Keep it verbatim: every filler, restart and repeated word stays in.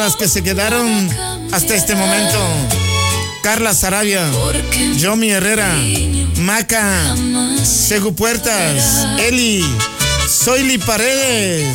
Las que se quedaron hasta este momento: Carla Sarabia, Yomi Herrera, Maca, Segu Puertas, Eli, Zoili Paredes.